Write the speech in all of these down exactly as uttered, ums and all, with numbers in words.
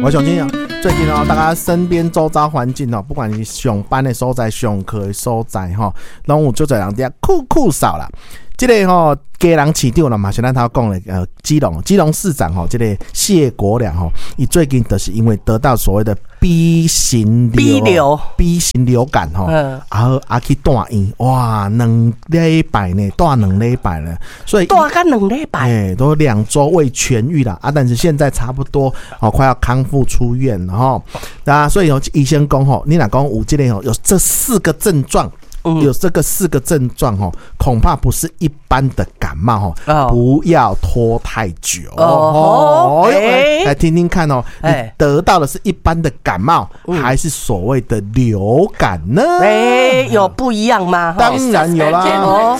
我相信最近哦，大家身边周遭环境哦，不管是上班的所在、上课的所在哈，拢有就这人在酷酷扫啦。这个吼，家人市长啦嘛，是咱头讲的呃，基隆基隆市长吼，这个谢国良吼，伊最近就是因为得到所谓的 B 型流 B 流 B 型流感吼， 嗯， 然后啊去住院，哇，两礼拜呢，住两礼拜了，所以住干两礼拜， 哎，都两周未痊愈啦啊，但是现在差不多哦，快要康复出院了哈。那所以有医生讲吼，你若讲有这个吼，有这四个症状。有这个四个症状哦，恐怕不是一般的感冒哦，不要拖太久哦。来来听听看哦，你得到的是一般的感冒，还是所谓的流感呢？ 哎，有不一样吗？ 当然有啦。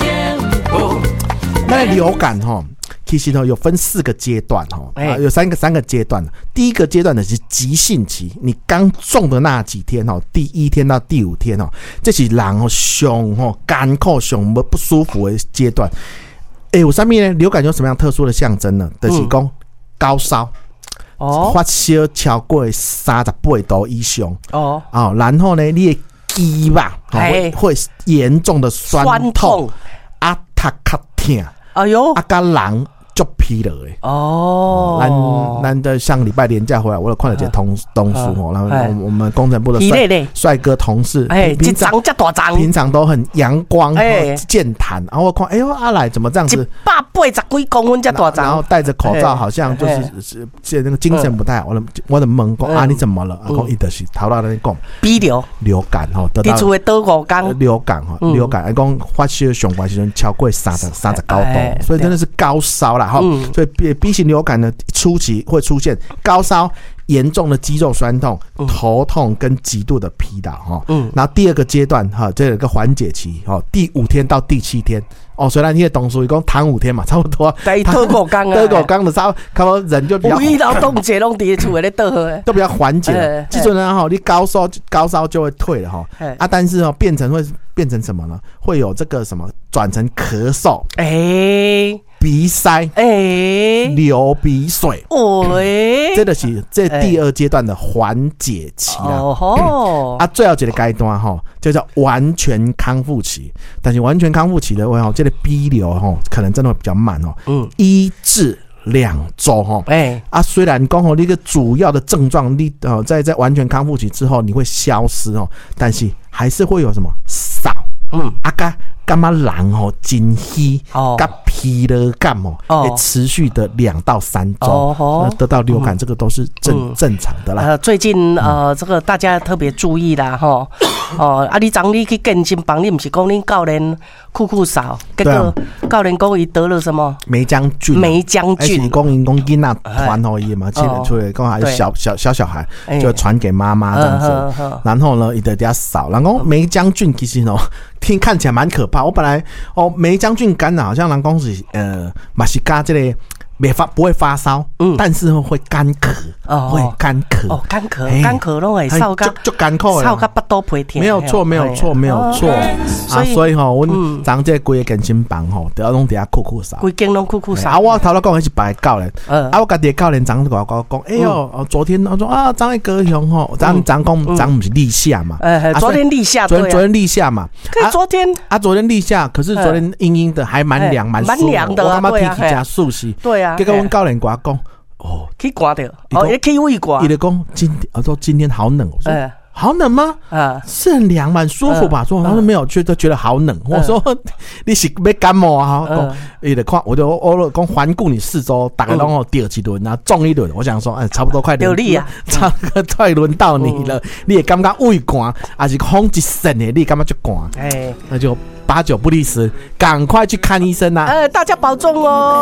那流感哈。其实呢，有分四个阶段哈，啊，有三个三个阶段。第一个阶段呢是急性期，你刚中的那几天哈，第一天到第五天哈，这是人哦上吼干口上不不舒服的阶段。哎、欸，有上面呢，流感有什么样特殊的象征呢？就是讲高烧，哦，发烧超过三十八度以上，哦，哦，然后呢，你的肌吧，会会严重的酸痛，酸痛啊，他卡痛，哎呦，啊，甲人。就疲了哎哦，咱咱的上礼拜连假回来，我有看到一个同同事哦，然后我们工程部的帅帅哥同事， 哎，平常平常都很阳光、健谈，然后我看，哎呦，阿来怎么这样子？ 一百八十几公分，这大张， 然后戴着口罩，好像就是是是那个精神不太好。我的我的问讲啊，你怎么了？然后伊就是头到那里讲， 鼻流流感吼，得到你厝的多五天流感哈，流感，伊讲发烧上关时阵超过三十三十九度，所以真的是高烧啦。嗯，所以 B 型流感呢，初期会出现高烧、严重的肌肉酸痛、嗯、头痛跟极度的疲劳哈。嗯，然后第二个阶段哈，这有一个缓解期哈，第五天到第七天哦，虽然你的董事一共躺五天嘛，差不多。 对，倒五天啊， 倒五天的差不多人就比较。 有医疗冻结拢伫厝咧倒诶， 都比较缓解。基本上哈，你高烧高烧就会退了哈。啊，但是哦，变成会变成什么呢？会有这个什么转成咳嗽。哎、欸。鼻塞，哎、欸，流鼻水，哦、欸，这个是这第二阶段的缓解期啦。哦吼，啊，最后一个阶段哈，就叫完全康复期。但是完全康复期的话，这个 B 流哈，可能真的会比较慢哦。嗯，一至两周哈，哎，啊，虽然讲吼，那个主要的症状，你呃，在在完全康复期之后，你会消失哦，但是还是会有什么少，嗯，啊个。干嘛人哦，真虚，甲疲劳感哦，会持续的两到三周，哦、得到流感、嗯、这个都是正、嗯、正常的啦。 呃，最近呃，这个大家特别注意啦，哈，哦，啊，你昨你去健身房，你不是讲恁教练酷酷扫，结果教练讲伊得了什么？ 梅将军， 梅将军， 是讲因讲囡仔传互伊嘛，现在出来讲还有小小小小孩就传给妈妈这样子，然后呢，伊得底下扫，然后梅将军其实呢。听看起来蛮可怕。我本来哦，梅将军感染好像人讲是呃，嘛是加这个没发不会发烧，嗯，但是会干咳，哦，会干咳， 哦，干咳，干咳拢会扫个， 就干咳， 扫个巴肚皮疼， 没有错，没有错，没有错啊！所以哈，我咱这规个健身房吼，都要拢底下酷酷扫， 规间拢酷酷扫。 啊，我头头讲的是白教练，啊，我家己的教练长就跟我讲，哎呦，昨天我说啊，张的高雄吼，咱咱讲咱不是立夏嘛， 哎，昨天立夏， 昨天昨天立夏嘛， 可昨天啊，昨天立夏，可是昨天阴阴的，还蛮凉，蛮凉的， 我他妈提起加舒适， 对啊。 结果阮教练跟我讲，哦， 可以刮掉，哦，也可以胃刮。 伊就讲今天，我说今天好冷，我说、欸、好冷吗？啊，是很凉，蛮舒服吧？说、嗯、他说没有，觉得觉得好冷。嗯、我说你是没感冒啊？讲伊就看，我就我讲环顾你四周，大概拢第二几轮啊，中一轮。我想说，哎，差不多快轮你啊， 差不多快轮到你了。嗯、你也感觉胃寒，还是风一阵的，你感觉就寒？哎，那就八九不离十，赶快去看医生啊！ 呃，大家保重哦。